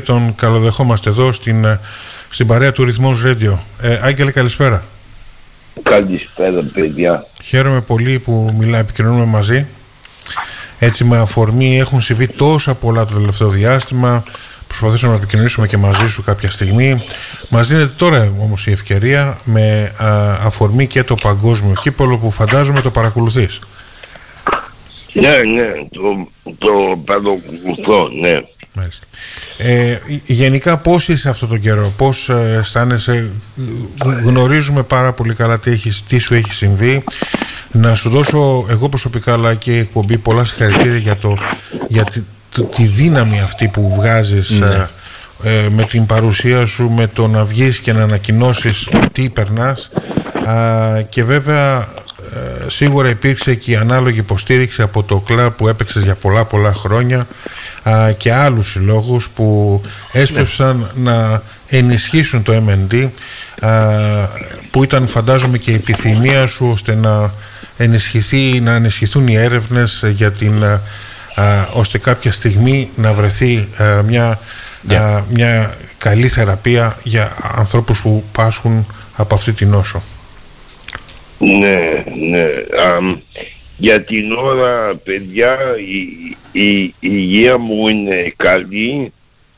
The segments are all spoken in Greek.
τον καλοδεχόμαστε εδώ στην παρέα του Rhythmos Radio. Άγγελε, καλησπέρα. Καλησπέρα, παιδιά. Χαίρομαι πολύ που επικοινωνούμε μαζί. Έτσι, με αφορμή έχουν συμβεί τόσα πολλά το τελευταίο διάστημα. Προσπαθήσαμε να επικοινωνήσουμε και μαζί σου κάποια στιγμή. Μας δίνεται τώρα όμως η ευκαιρία, με αφορμή και το παγκόσμιο κύπελλο που φαντάζομαι το παρακολουθείς. Ναι, το παρακολουθώ, ναι. Μάλιστα. Γενικά πώς είσαι αυτόν τον καιρό, πώς αισθάνεσαι? Γνωρίζουμε πάρα πολύ καλά τι σου έχει συμβεί. Να σου δώσω εγώ προσωπικά, αλλά και η εκπομπή, πολλά συγχαρητήρια για τη δύναμη αυτή που βγάζεις, ναι, με την παρουσία σου, με το να βγεις και να ανακοινώσεις τι περνάς, και βέβαια σίγουρα υπήρξε και η ανάλογη υποστήριξη από το κλαμπ που έπαιξες για πολλά χρόνια, και άλλους συλλόγους που έσπευσαν να ενισχύσουν το MND, που ήταν, φαντάζομαι, και η επιθυμία σου ώστε να ενισχυθούν οι έρευνες για ώστε κάποια στιγμή να βρεθεί μια καλή θεραπεία για ανθρώπους που πάσχουν από αυτή την νόσο. Ναι. Για την ώρα, παιδιά, η υγεία μου είναι καλή,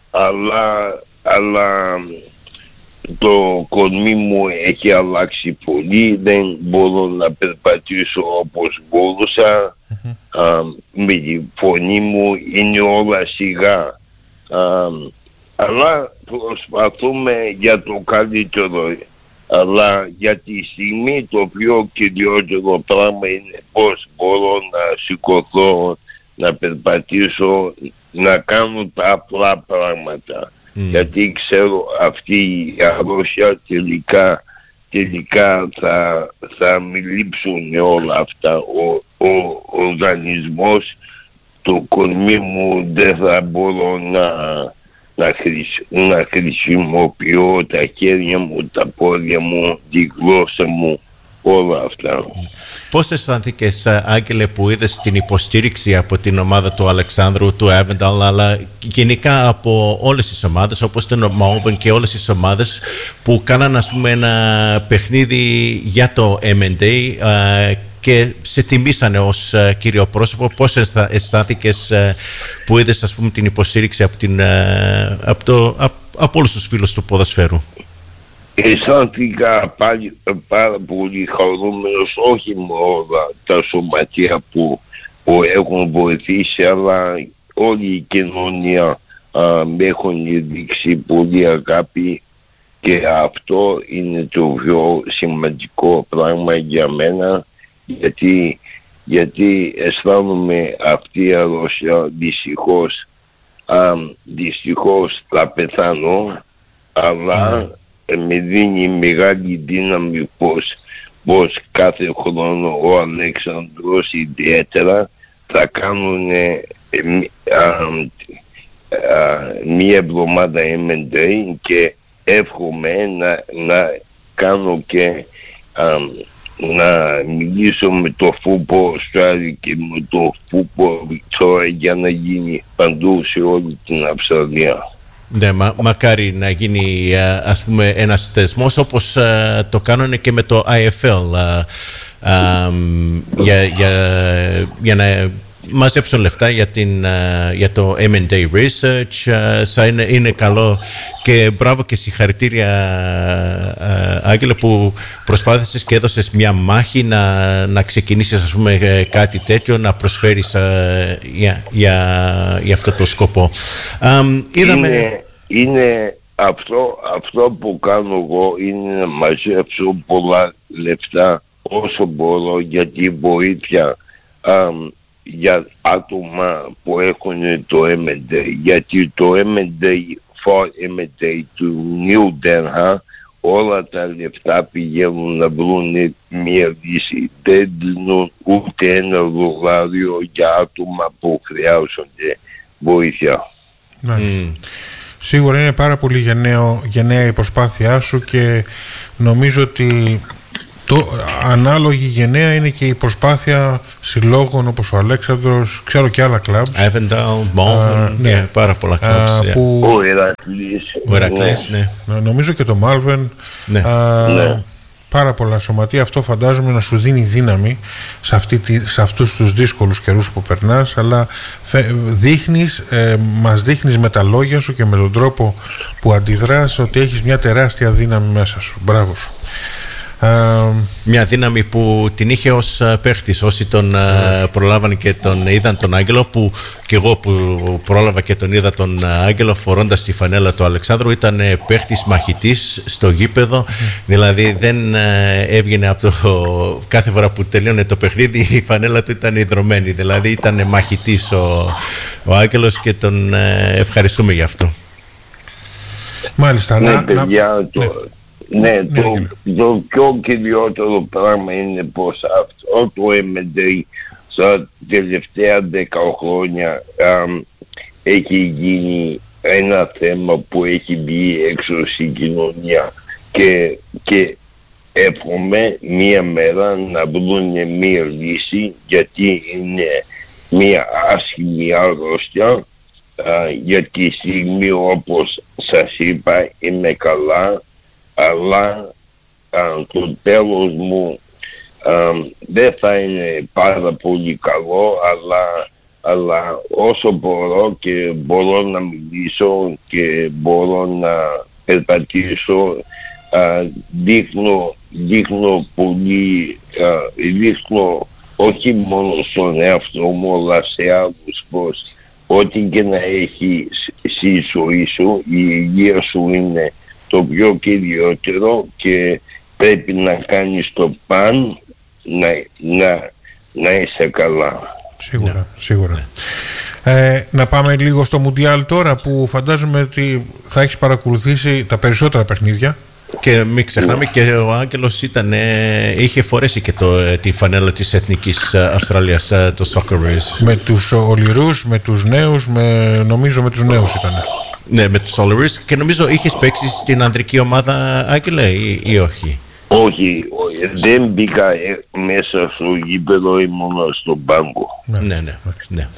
αλλά το κορμί μου έχει αλλάξει πολύ. Δεν μπορώ να περπατήσω όπως μπορούσα. Με τη φωνή μου είναι όλα σιγά. Αλλά προσπαθούμε για το καλύτερο. Αλλά για τη στιγμή το πιο κυριότερο πράγμα είναι πώς μπορώ να σηκωθώ, να περπατήσω, να κάνω τα απλά πράγματα. Γιατί ξέρω αυτή η αρρώστια τελικά θα μιλήψουν όλα αυτά. Ο οργανισμός, το κορμί μου δεν θα μπορώ να χρησιμοποιώ τα χέρια μου, τα πόδια μου, τη γλώσσα μου, όλα αυτά. Πώς αισθάνθηκες, Άγγελε, που είδες την υποστήριξη από την ομάδα του Αλεξάνδρου, του Avendal, αλλά γενικά από όλες τις ομάδες, όπως τον Malvern και όλες τις ομάδες που κάναν, ας πούμε, ένα παιχνίδι για το MND και σε τιμήσανε ως κύριο πρόσωπο? Πώς αισθάνθηκες που είδες, ας πούμε, την υποστήριξη από όλους τους φίλους του ποδοσφαίρου? Αισθάνθηκα πάρα πολύ χαρούμενος, όχι μόνο τα σωματεία που έχουν βοηθήσει, αλλά όλη η κοινωνία με έχουν δείξει πολύ αγάπη, και αυτό είναι το πιο σημαντικό πράγμα για μένα, γιατί αισθάνομαι αυτή η αρρώστια, δυστυχώς θα πεθάνω, αλλά με δίνει μεγάλη δύναμη πως κάθε χρόνο ο Αλέξανδρος ιδιαίτερα θα κάνουν μία εβδομάδα M&A, και εύχομαι να κάνω και να μιλήσω με το Football Australia και με το Football Victoria για να γίνει παντού σε όλη την Αυστραλία. Ναι, μακάρι να γίνει, ας πούμε, ένας θεσμός όπως το κάνουν και με το IFL, για να μαζέψουν λεφτά για το M&A Research. Είναι καλό, και μπράβο και συγχαρητήρια, Άγγελε, που προσπάθησες και έδωσες μια μάχη να ξεκινήσεις, ας πούμε, κάτι τέτοιο, να προσφέρεις για αυτό το σκοπό. Είναι αυτό που κάνω εγώ, είναι να μαζέψω πολλά λεφτά όσο μπορώ για τη βοήθεια για άτομα που έχουν το M&A, γιατί το M&A του Νιου Ντέρχα, όλα τα λεφτά πηγαίνουν να βρουν μια λύση. Δεν δίνουν ούτε ένα δολάριο για άτομα που χρειάζονται βοήθεια. Σίγουρα είναι πάρα πολύ γενναία η προσπάθειά σου, και νομίζω ότι Ανάλογη γενναία είναι και η προσπάθεια συλλόγων όπως ο Αλέξανδρος, ξέρω και άλλα κλαμπ. Avondale, Malvern, ναι, πάρα πολλά κλαμπ. Ο Ηρακλής, ναι. Νομίζω και το Malvern. Ναι. Πάρα πολλά σωματεία. Αυτό φαντάζομαι να σου δίνει δύναμη σε αυτούς τους δύσκολους καιρούς που περνάς, αλλά μας δείχνεις με τα λόγια σου και με τον τρόπο που αντιδράς ότι έχεις μια τεράστια δύναμη μέσα σου. Μπράβο σου. Μια δύναμη που την είχε ως παίχτης. Όσοι τον προλάβαν και τον είδαν τον Άγγελο, που και εγώ που πρόλαβα και τον είδα τον Άγγελο φορώντας τη φανέλα του Αλεξάνδρου, ήταν παίχτης μαχητής στο γήπεδο. Δηλαδή δεν έβγαινε από κάθε φορά που τελείωνε το παιχνίδι η φανέλα του ήταν ιδρωμένη. Δηλαδή ήταν μαχητής ο Άγγελος και τον ευχαριστούμε γι' αυτό. Μάλιστα. Ναι, το πιο κυριότερο πράγμα είναι πως αυτό το M&A στα τελευταία 10 χρόνια έχει γίνει ένα θέμα που έχει μπει έξω στην κοινωνία και εύχομαι μία μέρα να βρουν μία λύση, γιατί είναι μία άσχημη αρρώστια. Για τη στιγμή, όπως σας είπα, είμαι καλά, αλλά το τέλος μου δεν θα είναι πάρα πολύ καλό, αλλά όσο μπορώ και μπορώ να μιλήσω και μπορώ να περπατήσω, δείχνω όχι μόνο στον εαυτό μου αλλά σε άλλους πως ό,τι και να έχει στη ζωή σου, η υγεία σου είναι το πιο κυριότερο και πρέπει να κάνεις το παν να είσαι καλά. Σίγουρα. Να πάμε λίγο στο Μουντιάλ τώρα, που φαντάζομαι ότι θα έχεις παρακολουθήσει τα περισσότερα παιχνίδια. Και μην ξεχνάμε και ο Άγγελος είχε φορέσει και τη φανέλα της Εθνικής Αυστραλίας, το Socceroos. Με τους ολυρούς, με τους νέους, νομίζω με τους νέους ήταν. Ναι, με τους Socceroos, και νομίζω είχες παίξει στην ανδρική ομάδα, Άγγελε, ή όχι? Όχι, δεν μπήκα μέσα στο γήπεδο, ήμουν στον πάγκο. Ναι.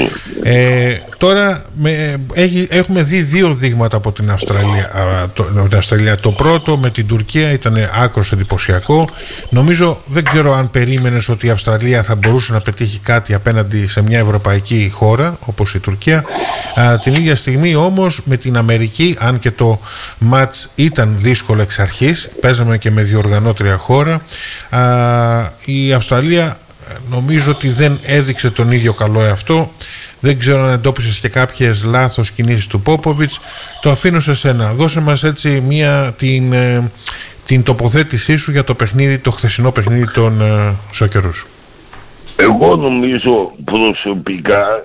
Τώρα έχουμε δει δύο δείγματα από την Αυστραλία. Το πρώτο με την Τουρκία ήταν άκρος εντυπωσιακό. Νομίζω, δεν ξέρω αν περίμενες ότι η Αυστραλία θα μπορούσε να πετύχει κάτι απέναντι σε μια ευρωπαϊκή χώρα όπως η Τουρκία. Την ίδια στιγμή όμως με την Αμερική, αν και το μάτς ήταν δύσκολο εξ αρχής, παίζαμε και με διοργανώτρια χώρα, η Αυστραλία νομίζω ότι δεν έδειξε τον ίδιο καλό εαυτό. Δεν ξέρω αν εντόπισες και κάποιες λάθος κινήσεις του Πόποβιτς. Το αφήνω σε σένα. Δώσε μας έτσι την τοποθέτησή σου για το παιχνίδι, το χθεσινό παιχνίδι των Socceroos. Εγώ νομίζω προσωπικά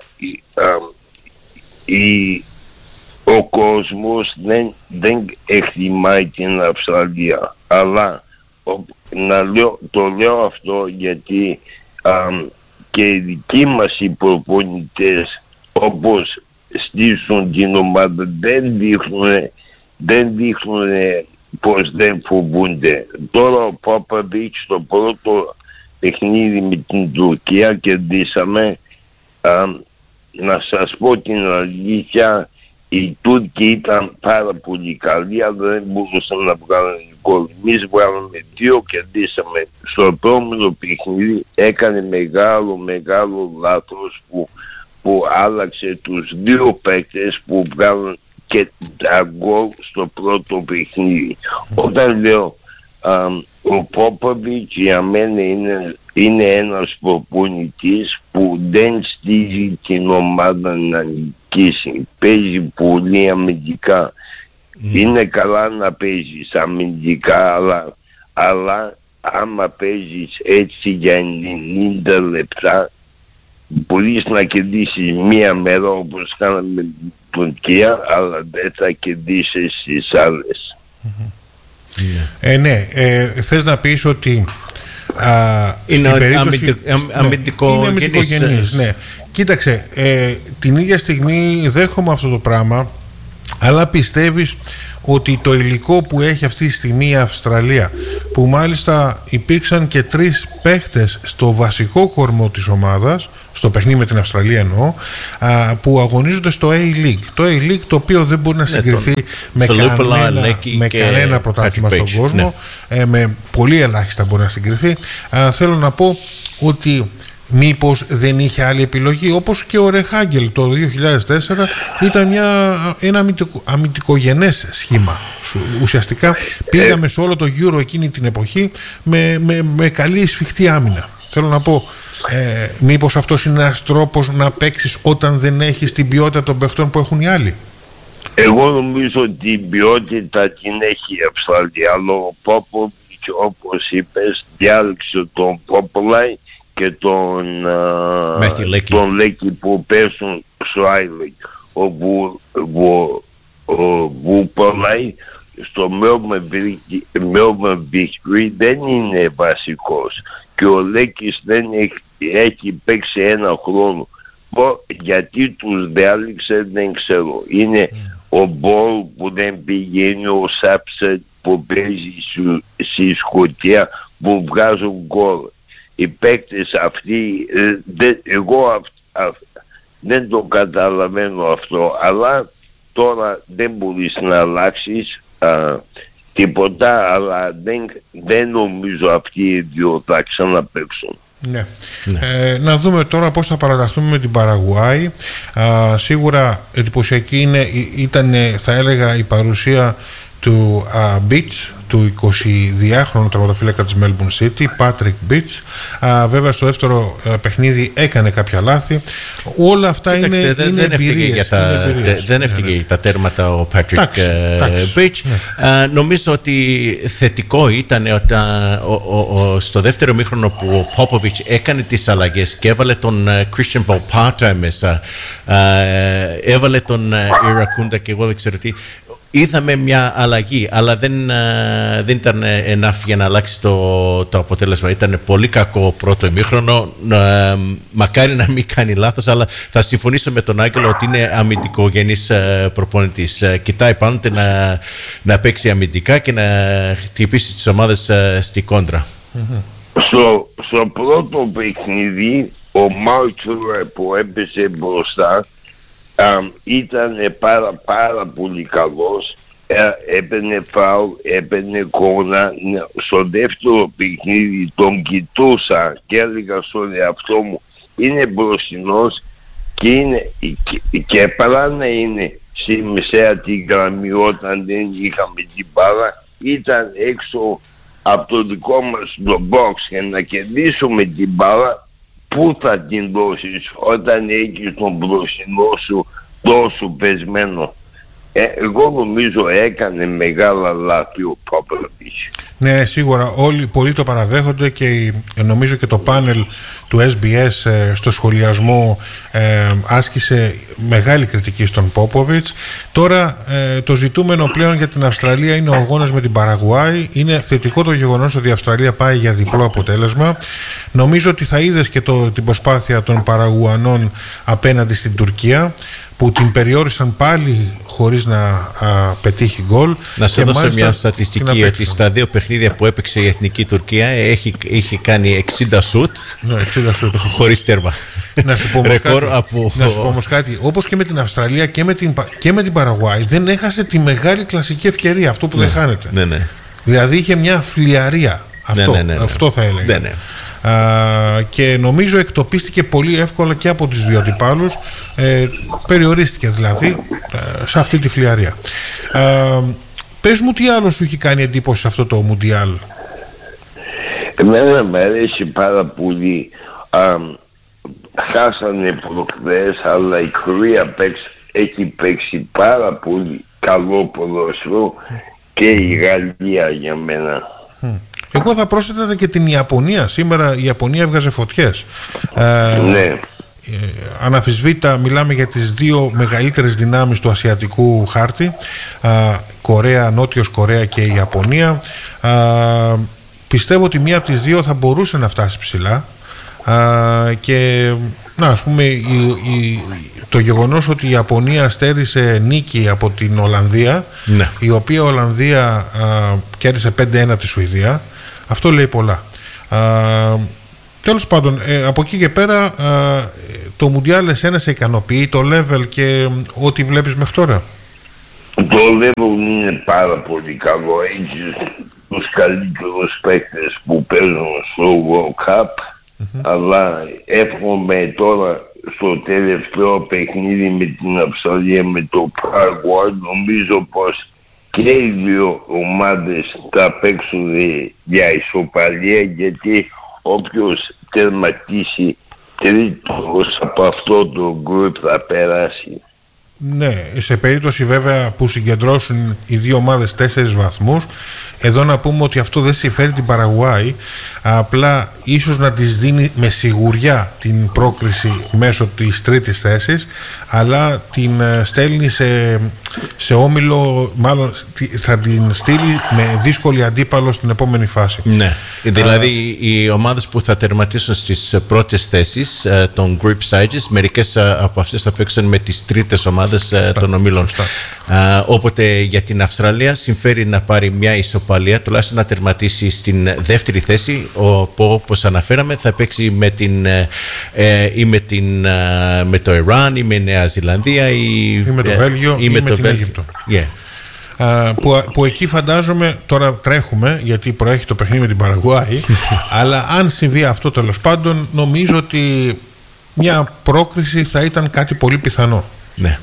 ο κόσμος δεν εκτιμάει την Αυστραλία, αλλά το λέω αυτό γιατί και οι δικοί μας οι προπονητές, όπως στήσουν την ομάδα, δεν δείχνουν πως δεν φοβούνται. Τώρα ο Πόποβιτς στο πρώτο παιχνίδι με την Τουρκία κερδίσαμε. Να σας πω την αλήθεια, οι Τούρκοι ήταν πάρα πολύ καλοί, αλλά δεν μπορούσαν να βγάλουν γκολ. Εμείς βγάλαμε 2, κερδίσαμε. Στο επόμενο παιχνίδι έκανε μεγάλο λάθος που άλλαξε τους 2 παίκτες που βγάλουν και τα γκολ στο πρώτο παιχνίδι. Όταν λέω ο Πόποβιτς για μένα είναι ένας προπονητής που δεν στήσει την ομάδα να νικήσει. Παίζει πολύ αμυντικά. Είναι καλά να παίζεις αμυντικά, αλλά άμα παίζεις έτσι για 90 λεπτά μπορείς να κερδίσεις μία μέρα όπως κάναμε με την Τουρκία, αλλά δεν θα κερδίσεις τις άλλες. Θες να πεις ότι είναι αμυντικογενής. Ναι. Κοίταξε, την ίδια στιγμή δέχομαι αυτό το πράγμα, Αλλά πιστεύεις ότι το υλικό που έχει αυτή τη στιγμή η Αυστραλία, που μάλιστα υπήρξαν και 3 παίχτες στο βασικό κορμό της ομάδας, στο παιχνίδι με την Αυστραλία εννοώ, που αγωνίζονται στο A-League, το A-League το οποίο δεν μπορεί να συγκριθεί με κανένα πρωτάθλημα στον κόσμο, με πολύ ελάχιστα μπορεί να συγκριθεί. Θέλω να πω ότι μήπως δεν είχε άλλη επιλογή, όπως και ο Ρεχάγκελ το 2004 ήταν ένα αμυντικογενές σχήμα. Ουσιαστικά πήγαμε σε όλο το Euro εκείνη την εποχή με καλή σφιχτή άμυνα. Θέλω να πω, μήπως αυτός είναι ένας τρόπος να παίξεις όταν δεν έχεις την ποιότητα των παιχτών που έχουν οι άλλοι? Εγώ νομίζω ότι την ποιότητα την έχει η Αυστραλία, αλλά ο Πόποβιτς, όπως είπες, διάλεξε τον Πόπολάι και τον Λέκη που παίζουν στο Άιλεκ. Ο Βούπολάι στο Melbourne Victory δεν είναι βασικός και ο Λέκης δεν έχει παίξει ένα χρόνο. Γιατί τους διάλεξε δεν ξέρω. Είναι ο Μπολ που δεν πηγαίνει, ο Σάψετ που παίζει στη Σκωτία που βγάζουν γκολ. Οι παίκτες αυτοί, εγώ δεν το καταλαβαίνω αυτό, αλλά τώρα δεν μπορείς να αλλάξεις τίποτα, αλλά δεν νομίζω αυτοί οι δύο θα ξαναπαίξουν. Ναι. Να δούμε τώρα πώς θα παραταχθούμε με την Παραγουάη. Σίγουρα εντυπωσιακή ήταν, θα έλεγα, η παρουσία του Beach, του 22χρονου τερματοφύλακα της Melbourne City, Patrick Beach. Βέβαια στο δεύτερο παιχνίδι έκανε κάποια λάθη. Όλα αυτά είναι εμπειρίες. Δεν έφυγε για τα τέρματα ο Patrick Beach. Νομίζω ότι θετικό ήταν όταν στο δεύτερο μήχρονο που ο Popovic έκανε τις αλλαγές και έβαλε τον Christian Volpata μέσα, έβαλε τον Irakunda και εγώ δεν ξέρω τι, είδαμε μια αλλαγή, αλλά δεν ήταν enough για να αλλάξει το αποτέλεσμα. Ήταν πολύ κακό πρώτο ημίχρονο. Μακάρι να μην κάνει λάθος, αλλά θα συμφωνήσω με τον Άγγελο ότι είναι αμυντικογενής προπονητής. Κοιτάει πάνω να παίξει αμυντικά και να χτυπήσει τις ομάδες στη κόντρα. Στο πρώτο παιχνίδι ο Μάλτσουρ που έπεσε μπροστά ήταν πάρα πολύ καλός, έπαιρνε φάουλ, έπαιρνε κόνα. Στο δεύτερο παιχνίδι τον κοιτούσα και έλεγα στον εαυτό μου, είναι μπροστινός και παρά να είναι στη μεσαία την γραμμή όταν δεν είχαμε την μπάλα, ήταν έξω από το δικό μας το box, και να κερδίσουμε την μπάλα. Πού θα την δώσεις όταν έχεις τον μπροστινό σου τόσο πεσμένο? Εγώ νομίζω έκανε μεγάλα λάθη ο Παπαδής. Ναι, σίγουρα πολλοί το παραδέχονται και νομίζω και το πάνελ του SBS στο σχολιασμό άσκησε μεγάλη κριτική στον Πόποβιτς. Τώρα το ζητούμενο πλέον για την Αυστραλία είναι ο αγώνας με την Παραγουάη. Είναι θετικό το γεγονός ότι η Αυστραλία πάει για διπλό αποτέλεσμα. Νομίζω ότι θα είδες και την προσπάθεια των Παραγουανών απέναντι στην Τουρκία, που την περιόρισαν πάλι χωρίς να πετύχει γκολ. Να σε δώσω μια στατιστική ότι στα 2 παιχνίδια που έπαιξε η Εθνική Τουρκία έχει κάνει 60 σουτ, χωρίς τέρμα. Να σου πω όμως κάτι, όπως και με την Αυστραλία και με την Παραγουάη, δεν έχασε τη μεγάλη κλασική ευκαιρία, αυτό που δεν χάνεται. Δηλαδή είχε μια φλιαρία, αυτό θα έλεγα. Και νομίζω εκτοπίστηκε πολύ εύκολα και από τις δύο αντιπάλους, περιορίστηκε δηλαδή σε αυτή τη φλιαρία. Πες μου τι άλλο σου έχει κάνει εντύπωση σε αυτό το Μουντιάλ? Εμένα μου αρέσει πάρα πολύ. Χάσανε προχθές, αλλά η Κορέα έχει παίξει πάρα πολύ καλό ποδόσφαιρο, και η Γαλλία για μένα. Εγώ θα πρόσθετα και την Ιαπωνία. Σήμερα η Ιαπωνία έβγαζε φωτιές. Ναι. Αναμφισβήτητα μιλάμε για τις 2 μεγαλύτερες δυνάμεις του ασιατικού χάρτη, Νότιος Κορέα και η Ιαπωνία. Πιστεύω ότι μία από τις δύο θα μπορούσε να φτάσει ψηλά, και Να, ας πούμε, το γεγονός ότι η Ιαπωνία στέρισε νίκη από την Ολλανδία, ναι, η οποία Ολλανδία κέρδισε 5-1 τη Σουηδία, αυτό λέει πολλά. Τέλος πάντων, από εκεί και πέρα το Μουντιάλ εσένα σε ικανοποιεί, το level και ό,τι βλέπεις μέχρι τώρα? Το level είναι πάρα πολύ καλό. Έχεις τους καλύτερους παίκτες που παίζουν στο World Cup, αλλά εύχομαι τώρα στο τελευταίο παιχνίδι με την Αυστραλία, με το Paraguay, νομίζω πως και οι δύο ομάδες θα παίξουν για ισοπαλία, γιατί όποιος τερματίσει τρίτος από αυτό το γκρουπ θα περάσει. Ναι, σε περίπτωση βέβαια που συγκεντρώσουν οι δύο ομάδες 4 βαθμούς, εδώ να πούμε ότι αυτό δεν συμφέρει την Παραγουάη, απλά ίσως να της δίνει με σιγουριά την πρόκριση μέσω της τρίτης θέσης, αλλά την στέλνει σε όμιλο, μάλλον θα την στείλει με δύσκολη αντίπαλο στην επόμενη φάση. Ναι, δηλαδή οι ομάδες που θα τερματίσουν στις πρώτες θέσεις των group stages, μερικές από αυτές θα παίξουν με τις τρίτες ομάδες των ομίλων. Όποτε για την Αυστραλία συμφέρει να πάρει μια ισοπαλία, τουλάχιστον να τερματίσει στην δεύτερη θέση, όπου όπως αναφέραμε θα παίξει με το Ιράν ή με Νέα Ζηλανδία ή με το Βέλγιο ή με την Αίγυπτο. Που εκεί φαντάζομαι, τώρα τρέχουμε γιατί προέχει το παιχνίδι με την Παραγουάη, αλλά αν συμβεί αυτό τέλος πάντων, νομίζω ότι μια πρόκριση θα ήταν κάτι πολύ πιθανό. Ναι.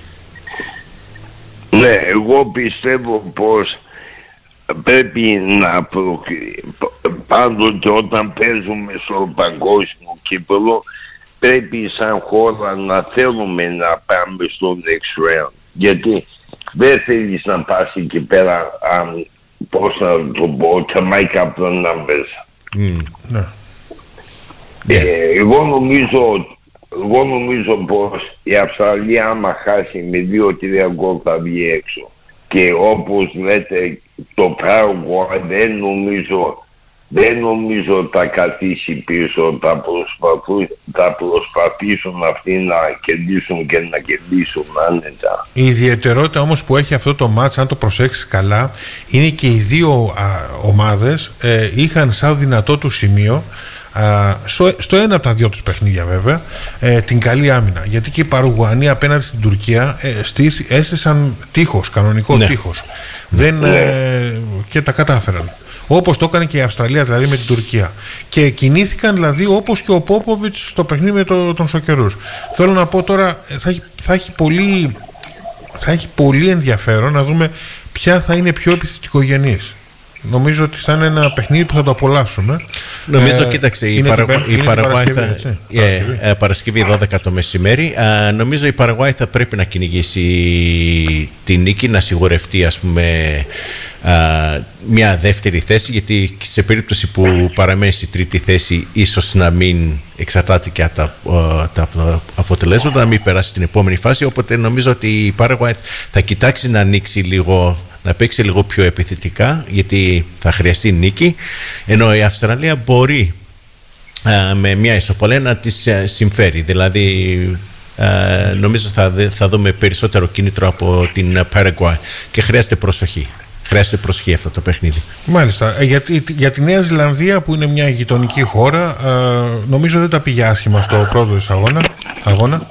Ναι, εγώ πιστεύω πως πρέπει να πάντοτε όταν παίζουμε στο παγκόσμιο κύπελλο, πρέπει σαν χώρα να θέλουμε να πάμε στο next round, γιατί δεν θέλεις να πας εκεί πέρα, πώς να το πω, to make up the numbers. Ναι. Εγώ νομίζω πως η Αυστραλία άμα χάσει με 2-3 γκολ θα βγει έξω. Και όπως λέτε, το Paraguay δεν νομίζω θα καθίσει πίσω, θα προσπαθήσουν αυτοί να κερδίσουν και να κερδίσουν άνετα. Η ιδιαιτερότητα όμως που έχει αυτό το μάτς, αν το προσέξεις καλά, είναι και οι δύο ομάδες είχαν σαν δυνατό του σημείο, στο ένα από τα δύο τους παιχνίδια βέβαια, την καλή άμυνα, γιατί και οι Παρουγουανοί απέναντι στην Τουρκία έστησαν τείχος, κανονικό τείχος, και τα κατάφεραν, όπως το έκανε και η Αυστραλία δηλαδή με την Τουρκία, και κινήθηκαν δηλαδή όπως και ο Πόποβιτς στο παιχνίδι με τον Σοκερούς. Θέλω να πω τώρα, θα έχει πολύ ενδιαφέρον να δούμε ποια θα είναι πιο επιθετικογενής. Νομίζω ότι θα είναι ένα παιχνίδι που θα το απολαύσουμε. Νομίζω, κοίταξε, η Παραγουάη θα... Παρασκευή 12 το μεσημέρι. Νομίζω η Παραγουάη θα πρέπει να κυνηγήσει την νίκη, να σιγουρευτεί, ας πούμε, μια δεύτερη θέση, γιατί σε περίπτωση που παραμένει στη τρίτη θέση ίσως να μην εξαρτάται και από τα αποτελέσματα, να μην περάσει στην επόμενη φάση. Οπότε νομίζω ότι η Παραγουάη θα κοιτάξει να ανοίξει λίγο, να παίξει λίγο πιο επιθετικά, γιατί θα χρειαστεί νίκη, ενώ η Αυστραλία μπορεί με μια ισοπαλία να της συμφέρει. Δηλαδή νομίζω θα δούμε περισσότερο κίνητρο από την Paraguay και χρειάζεται προσοχή. Χρειάζεται προσοχή αυτό το παιχνίδι. Μάλιστα. Για τη Νέα Ζηλανδία, που είναι μια γειτονική χώρα, νομίζω δεν τα πήγε άσχημα στο πρώτο της αγώνα.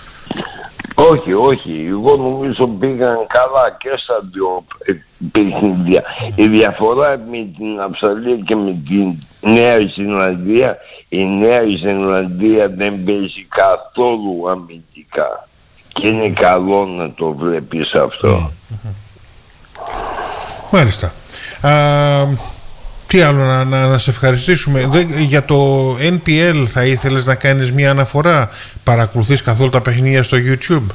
Όχι. Εγώ νομίζω πήγαν καλά και στα δύο παιχνίδια. Η διαφορά με την Αυστραλία και με την Νέα Ζηλανδία, η Νέα Ζηλανδία δεν παίζει καθόλου αμυντικά. Και είναι καλό να το βλέπεις αυτό. Μάλιστα. Τι άλλο, να σε ευχαριστήσουμε. Για το NPL θα ήθελες να κάνεις μια αναφορά? Παρακολουθείς καθόλου τα παιχνίδια στο YouTube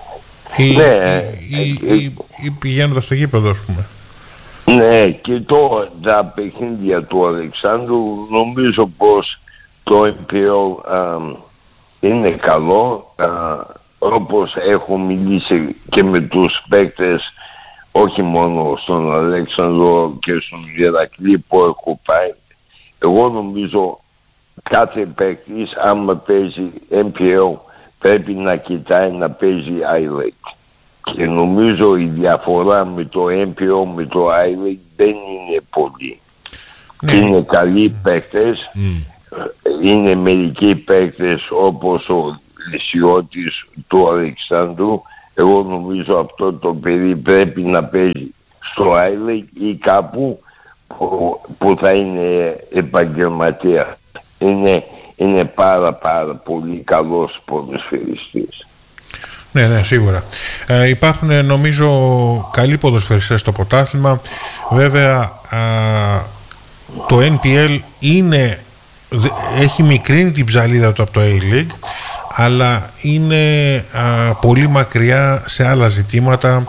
ή πηγαίνοντας στο γήπεδο, ας πούμε? Ναι, και τα παιχνίδια του Αλεξάνδρου, νομίζω πως το NPL είναι καλό. Όπως έχω μιλήσει και με τους παίκτες, όχι μόνο στον Αλέξανδρο και στον Ηρακλή που έχω πάει, εγώ νομίζω κάθε παίκτης άμα παίζει MPL πρέπει να κοιτάει να παίζει I-League. Και νομίζω η διαφορά με το MPO με το I-League δεν είναι πολύ. Είναι καλοί παίκτες, είναι μερικοί παίκτες όπως ο Λυσιώτης του Αλεξάνδρου. Εγώ νομίζω αυτό το παιδί πρέπει να παίζει στο I-League ή κάπου που θα είναι επαγγελματία. Είναι πάρα πολύ καλός ποδοσφαιριστής. Ναι, σίγουρα. Υπάρχουν νομίζω καλοί ποδοσφαιριστές στο πρωτάθλημα. Βέβαια το NPL έχει μικρύνει την ψαλίδα του από το A-League, αλλά είναι πολύ μακριά σε άλλα ζητήματα,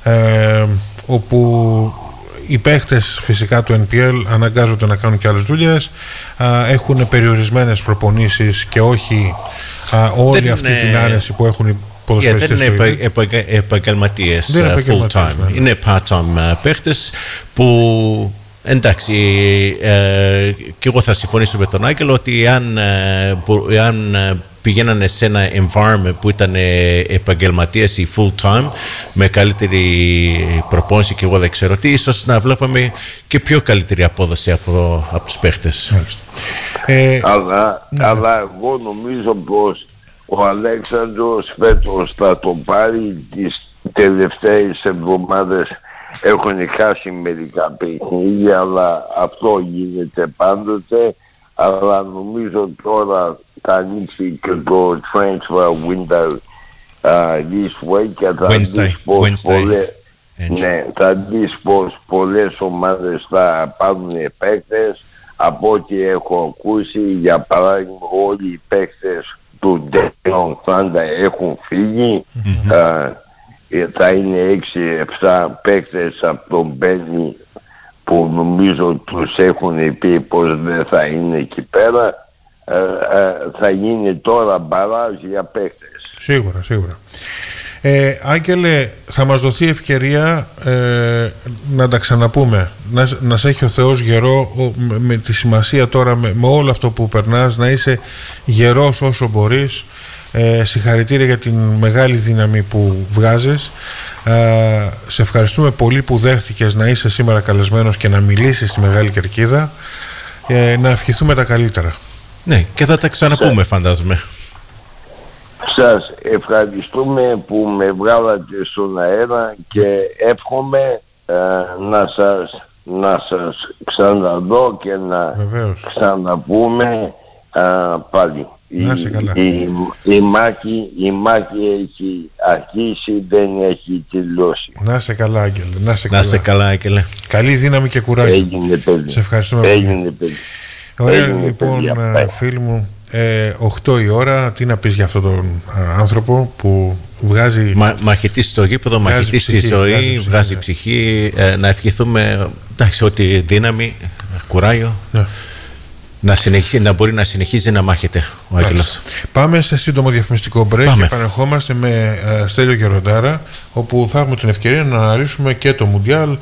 όπου οι παίχτες φυσικά του NPL αναγκάζονται να κάνουν και άλλες δουλειές, έχουν περιορισμένες προπονήσεις και όχι όλη αυτή την άρεση που έχουν οι ποδοσφαιριστές. Δεν είναι επαγγελματίες full time, είναι part-time παίχτες που εντάξει, και εγώ θα συμφωνήσω με τον Άγγελο ότι αν πηγαίνανε σε ένα environment που ήταν επαγγελματίες ή full time με καλύτερη προπόνηση και εγώ δεν ξέρω τι, ίσως να βλέπαμε και πιο καλύτερη απόδοση από τους παίχτες. Αλλά εγώ νομίζω πως ο Αλέξανδρος φέτος θα το πάρει. Τις τελευταίες εβδομάδες έχουν χάσει μερικά παιχνίδια, αλλά αυτό γίνεται πάντοτε. Αλλά νομίζω τώρα θα ανοίξει και το transfer window this week και θα δεις πως πολλές ομάδες θα πάρουν παίκτες. Από ό,τι έχω ακούσει, για παράδειγμα, όλοι οι παίκτες του Dayton Thunder έχουν φύγει. Θα είναι 6-7 παίκτες από τον Μπένι που νομίζω τους έχουν πει πως δεν θα είναι εκεί πέρα. Θα γίνει τώρα μπαράζ για παίκτες. Σίγουρα. Άγγελε, θα μας δοθεί ευκαιρία να τα ξαναπούμε, να σε έχει ο Θεός γερό, με τη σημασία τώρα, με όλο αυτό που περνάς, να είσαι γερός όσο μπορείς. Συγχαρητήρια για την μεγάλη δύναμη που βγάζεις. Σε ευχαριστούμε πολύ που δέχτηκες να είσαι σήμερα καλεσμένος και να μιλήσεις στη Μεγάλη Κερκίδα. Να ευχηθούμε τα καλύτερα. Ναι, και θα τα ξαναπούμε, φαντάζομαι. Σας ευχαριστούμε που με βγάλατε στον αέρα και εύχομαι να σας ξαναδώ και να ξαναπούμε πάλι. Η μάχη έχει αρχίσει, δεν έχει τελειώσει. Να σε καλά, Άγγελε. Να σε καλά, Άγγελε. Καλή δύναμη και κουράγιο. Έγινε, παιδί. Σε ευχαριστούμε πολύ. Ωραία, λοιπόν, φίλοι μου, 8 η ώρα. Τι να πεις για αυτόν τον άνθρωπο που βγάζει μαχητής στο γήπεδο, μαχητής στη ζωή, βγάζει ψυχή. Να ευχηθούμε, εντάξει, ότι δύναμη, κουράγιο, να μπορεί να συνεχίζει να μάχεται ο Άγγελος. Πάμε σε σύντομο διαφημιστικό break και επανερχόμαστε με Στέλιο Γεροντάρα, όπου θα έχουμε την ευκαιρία να αναλύσουμε και το Μουντιάλ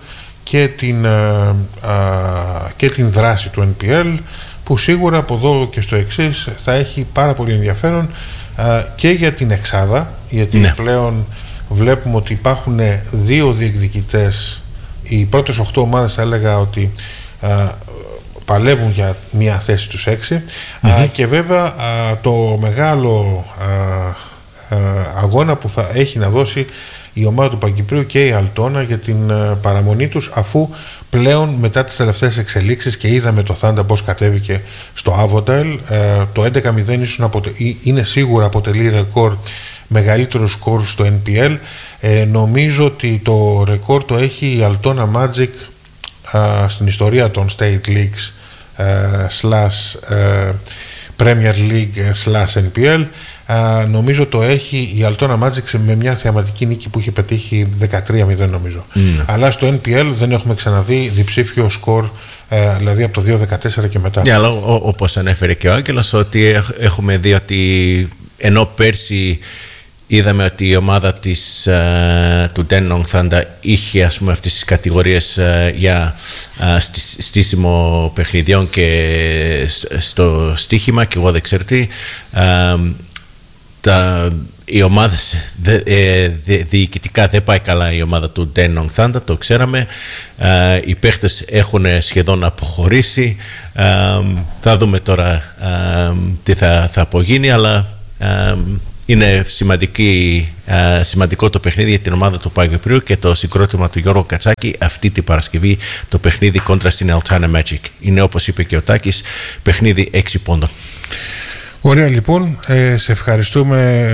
και την δράση του NPL, που σίγουρα από εδώ και στο εξής θα έχει πάρα πολύ ενδιαφέρον και για την εξάδα, γιατί πλέον βλέπουμε ότι υπάρχουν δύο διεκδικητές. Οι πρώτες 8 ομάδες θα έλεγα ότι παλεύουν για μια θέση τους 6 και βέβαια το μεγάλο αγώνα που θα έχει να δώσει η ομάδα του Παγκυπρίου και η Αλτώνα για την παραμονή τους, αφού πλέον μετά τις τελευταίες εξελίξεις και είδαμε το Θάντα πώς κατέβηκε στο Άβονταλ, το 11-0 είναι σίγουρα αποτελεί ρεκόρ, μεγαλύτερο σκορ στο NPL. Νομίζω ότι το ρεκόρ το έχει η Αλτώνα Magic στην ιστορία των State Leagues Premier League /NPL. Νομίζω το έχει η Αλτώνα Magic με μια θεαματική νίκη που είχε πετύχει 13-0 νομίζω. Αλλά στο NPL δεν έχουμε ξαναδεί διψήφιο σκορ, δηλαδή από το 2-14 και μετά. Αλλά όπως ανέφερε και ο Άγγελος, ότι έχουμε δει ότι ενώ πέρσι είδαμε ότι η ομάδα του Denong Thunder είχε, ας πούμε, αυτές τις κατηγορίες για στήσιμο παιχνιδιών και στο στοίχημα και εγώ δεν ξέρω τι. Οι ομάδες διοικητικά δεν πάει καλά, η ομάδα του Denong Thunder, το ξέραμε. Οι παίχτες έχουν σχεδόν αποχωρήσει. Θα δούμε τώρα τι θα απογίνει, αλλά είναι σημαντικό το παιχνίδι για την ομάδα του Πάγιου Πυραίου και το συγκρότημα του Γιώργου Κατσάκη αυτή την Παρασκευή, το παιχνίδι κόντρα στην Elchana Magic. Είναι, όπως είπε και ο Τάκης, παιχνίδι 6 πόντων. Ωραία, λοιπόν, σε ευχαριστούμε.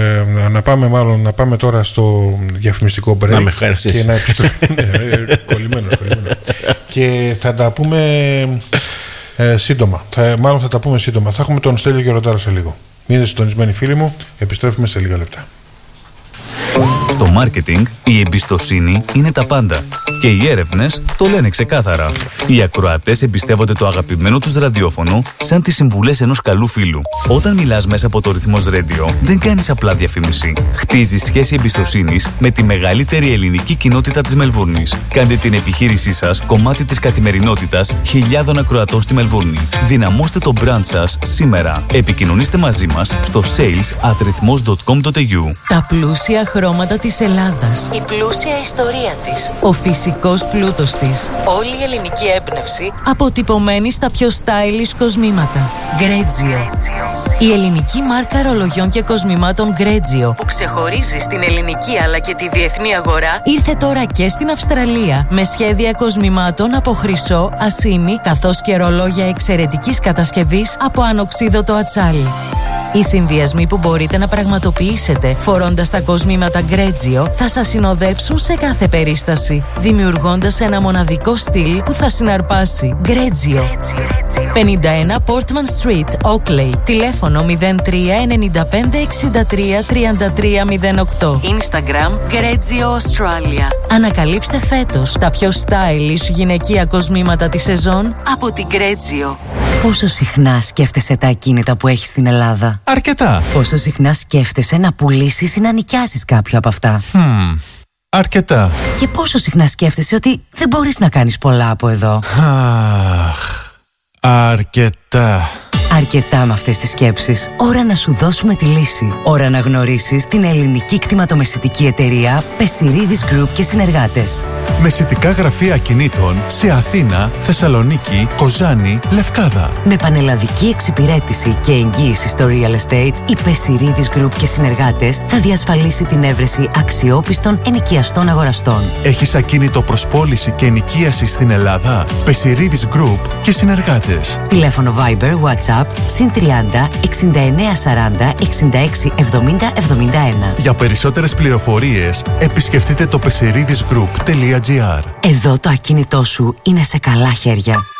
Να πάμε τώρα στο διαφημιστικό break. Να με ευχαριστήσεις. Και να κολλημένο. Και θα τα πούμε σύντομα. Μάλλον θα τα πούμε σύντομα. Θα έχουμε τον Στέλιο Γεροντάρα σε λίγο. Μείνετε συντονισμένοι, φίλοι μου. Επιστρέφουμε σε λίγα λεπτά. Στο μάρκετινγκ η εμπιστοσύνη είναι τα πάντα. Και οι έρευνες το λένε ξεκάθαρα. Οι ακροατές εμπιστεύονται το αγαπημένο τους ραδιόφωνο σαν τις συμβουλές ενός καλού φίλου. Όταν μιλάς μέσα από το Ρυθμός Radio, δεν κάνεις απλά διαφήμιση. Χτίζεις σχέση εμπιστοσύνης με τη μεγαλύτερη ελληνική κοινότητα της Μελβούρνης. Κάντε την επιχείρησή σας κομμάτι της καθημερινότητας χιλιάδων ακροατών στη Μελβούρνη. Δυναμώστε το brand σας σήμερα. Επικοινωνήστε μαζί μας στο sales@rythmos.com.au. Τα πλούσια χρώματα της Ελλάδας. Η πλούσια ιστορία της. Ο φυσικός πλούτος της. Όλη η ελληνική έμπνευση αποτυπωμένη στα πιο stylish κοσμήματα. Grezio. Η ελληνική μάρκα ρολογιών και κοσμημάτων Grezio, που ξεχωρίζει στην ελληνική αλλά και τη διεθνή αγορά, ήρθε τώρα και στην Αυστραλία με σχέδια κοσμημάτων από χρυσό, ασήμι, καθώς και ρολόγια εξαιρετικής κατασκευής από ανοξίδωτο ατσάλι. Οι συνδυασμοί που μπορείτε να πραγματοποιήσετε φορώντας τα κοσμήματα Grezio θα σας συνοδεύσουν σε κάθε περίσταση, δημιουργώντας ένα μοναδικό στυλ που θα συναρπάσει. Grezio. 51 Portman Street, Oakley. Τηλέφωνο 03 95 63 33 08. Instagram Grezio Australia. Ανακαλύψτε φέτος τα πιο stylish γυναικεία κοσμήματα της σεζόν από την Grezio. Πόσο συχνά σκέφτεσαι τα ακίνητα που έχεις στην Ελλάδα? Αρκετά. Πόσο συχνά σκέφτεσαι να πουλήσεις ή να νοικιάσεις κάποιο από αυτά? Αρκετά. Και πόσο συχνά σκέφτεσαι ότι δεν μπορείς να κάνεις πολλά από εδώ? Αρκετά. Αρκετά με αυτές τις σκέψεις. Ώρα να σου δώσουμε τη λύση. Ώρα να γνωρίσεις την ελληνική κτηματομεσητική εταιρεία Πεσιρίδης Group και συνεργάτες. Μεσητικά γραφεία ακινήτων σε Αθήνα, Θεσσαλονίκη, Κοζάνη, Λευκάδα. Με πανελλαδική εξυπηρέτηση και εγγύηση στο real estate, η Πεσιρίδης Group και συνεργάτες θα διασφαλίσει την έβρεση αξιόπιστων ενοικιαστών αγοραστών. Έχεις ακίνητο προς πώληση και ενοικίαση στην Ελλάδα? Πεσιρίδης Group και συνεργάτες. Τηλέφωνο Viber, WhatsApp +30 69 40 66 70 71. Για περισσότερες πληροφορίες επισκεφτείτε το pesseridisgroup.gr. Εδώ το ακίνητό σου είναι σε καλά χέρια.